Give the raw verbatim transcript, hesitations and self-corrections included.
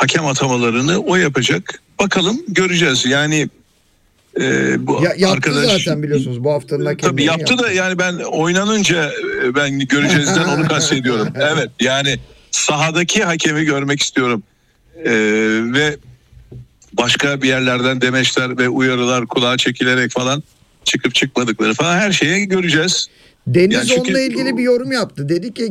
hakem atamalarını o yapacak. Bakalım, göreceğiz. Yani e, bu Ya, yaptı arkadaş zaten biliyorsunuz bu haftanın hakemleri. tabii yaptı da yani ben oynanınca e, ben göreceğizden onu kastediyorum. Evet, yani sahadaki hakemi görmek istiyorum. E, ve başka bir yerlerden demeçler ve uyarılar kulağa çekilerek falan çıkıp çıkmadıkları falan her şeyi göreceğiz. Deniz Yani çünkü- onunla ilgili bir yorum yaptı. Dedi ki